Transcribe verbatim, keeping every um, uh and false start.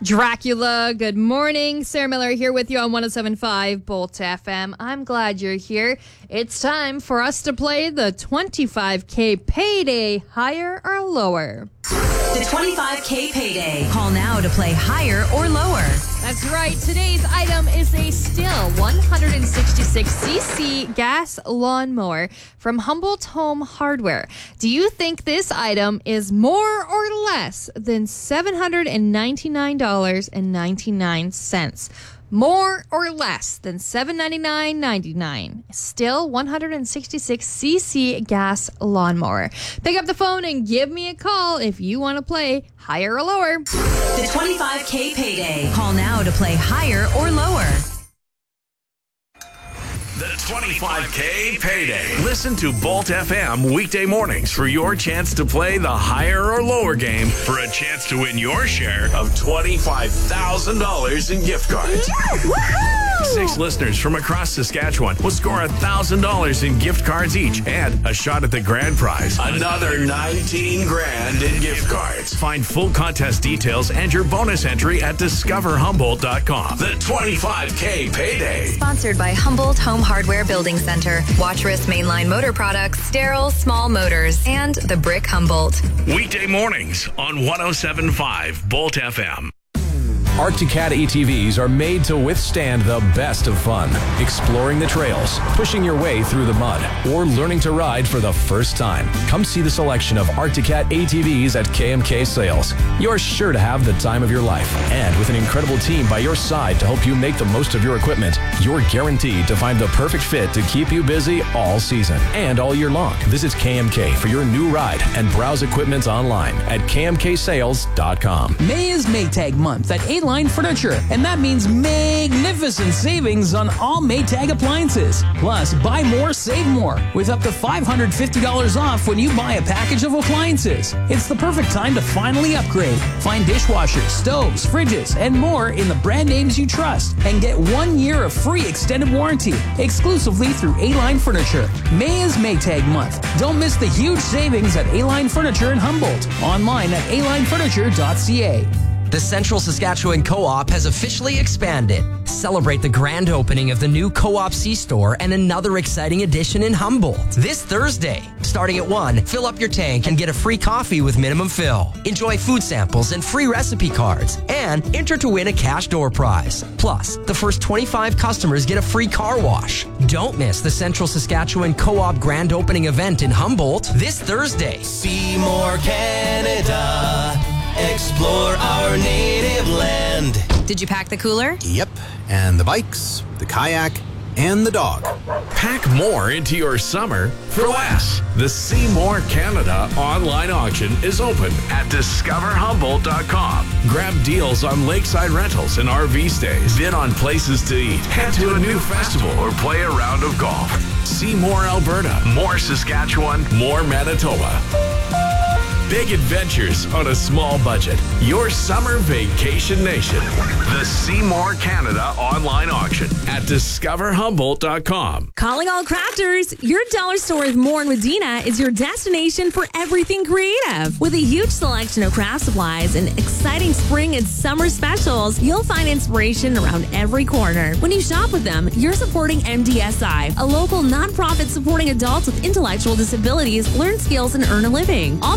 Dracula, good morning. Sarah Miller here with you on one oh seven point five Bolt F M. I'm glad you're here. It's time for us to play the twenty-five K payday, higher or lower. The twenty-five K payday. Call now to play higher or lower. That's right. Today's item is a Stihl one sixty-six c c gas lawnmower from Humboldt Home Hardware. Do you think this item is more or less than seven hundred ninety-nine dollars and ninety-nine cents? More or less than seven hundred ninety-nine dollars and ninety-nine cents. Stihl one sixty-six c c gas lawnmower. Pick up the phone and give me a call if you want to play higher or lower. The twenty-five K payday. Call now to play higher or lower. The twenty-five K payday. Listen to Bolt F M weekday mornings for your chance to play the higher or lower game for a chance to win your share of twenty-five thousand dollars in gift cards. Yeah, woohoo! Six listeners from across Saskatchewan will score one thousand dollars in gift cards each and a shot at the grand prize. Another nineteen grand in gift cards. Find full contest details and your bonus entry at discover humboldt dot com. The twenty-five K payday. Sponsored by Humboldt Home Hardware Building Center, Watchris Mainline Motor Products, Sterile Small Motors, and the Brick Humboldt. Weekday mornings on one oh seven point five Bolt F M. Arctic A T Vs are made to withstand the best of fun. Exploring the trails, pushing your way through the mud, or learning to ride for the first time. Come see the selection of Arctic A T Vs at K M K Sales. You're sure to have the time of your life. And with an incredible team by your side to help you make the most of your equipment, you're guaranteed to find the perfect fit to keep you busy all season and all year long. Visit K M K for your new ride and browse equipment online at k m k sales dot com. May is Maytag month at A-Line Furniture, and that means magnificent savings on all Maytag appliances. Plus, buy more, save more, with up to five hundred fifty dollars off when you buy a package of appliances. It's the perfect time to finally upgrade. Find dishwashers, stoves, fridges, and more in the brand names you trust, and get one year of free extended warranty exclusively through A-Line Furniture. May is Maytag month. Don't miss the huge savings at A-Line Furniture in Humboldt. Online at a line furniture dot c a. The Central Saskatchewan Co-op has officially expanded. Celebrate the grand opening of the new Co-op C-Store and another exciting addition in Humboldt. This Thursday, starting at one, fill up your tank and get a free coffee with minimum fill. Enjoy food samples and free recipe cards. And enter to win a cash door prize. Plus, the first twenty-five customers get a free car wash. Don't miss the Central Saskatchewan Co-op grand opening event in Humboldt this Thursday. See more Canada. Explore our native land. Did you pack the cooler? Yep, and the bikes, the kayak, and the dog. Pack more into your summer for less. The See More Canada online auction is open at discover humboldt dot com. Grab deals on lakeside rentals and R V stays. Bid on places to eat. Head to a new festival or play a round of golf. See more Alberta, more Saskatchewan, more Manitoba. Big adventures on a small budget. Your summer vacation nation. The See More Canada online auction at discover humboldt dot com. Calling all crafters, your dollar store with More in Medina is your destination for everything creative. With a huge selection of craft supplies and exciting spring and summer specials, you'll find inspiration around every corner. When you shop with them, you're supporting M D S I, a local nonprofit supporting adults with intellectual disabilities learn skills and earn a living. All